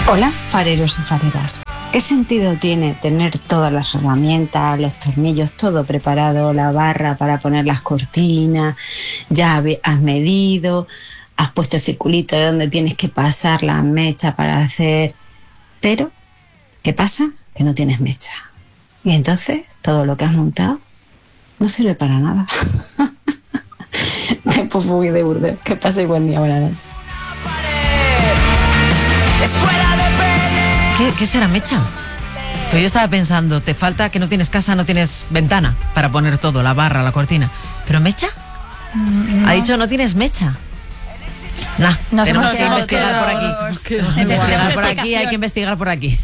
Hola, fareros y fareras. ¿Qué sentido tiene tener todas las herramientas, los tornillos, todo preparado, la barra para poner las cortinas, ya has medido, has puesto el circulito de donde tienes que pasar la mecha para hacer... Pero, ¿qué pasa? Que no tienes mecha. Y entonces todo lo que has montado no sirve para nada. De Pufuy de Burdeos. Que paséis buen día, buenas noches. ¿Qué será mecha? Pues yo estaba pensando, te falta que no tienes casa, no tienes ventana para poner todo, la barra, la cortina. ¿Pero mecha? No. Ha dicho no tienes mecha. Tenemos que investigar por aquí. Tenemos que investigar por aquí, hay que investigar por aquí.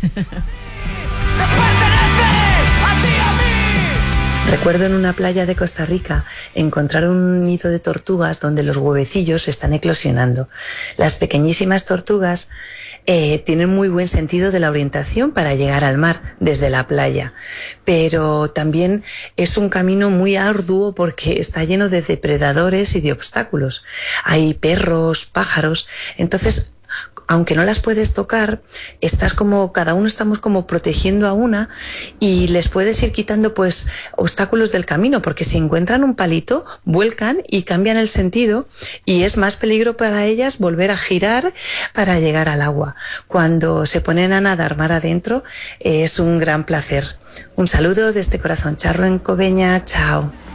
Recuerdo en una playa de Costa Rica encontrar un nido de tortugas donde los huevecillos están eclosionando. Las pequeñísimas tortugas tienen muy buen sentido de la orientación para llegar al mar desde la playa, pero también es un camino muy arduo porque está lleno de depredadores y de obstáculos. Hay perros, pájaros, entonces... Aunque no las puedes tocar, cada uno estamos como protegiendo a una y les puedes ir quitando pues obstáculos del camino, porque si encuentran un palito, vuelcan y cambian el sentido y es más peligro para ellas volver a girar para llegar al agua. Cuando se ponen a nadar mar adentro es un gran placer. Un saludo desde Corazón Charro en Coveña, chao.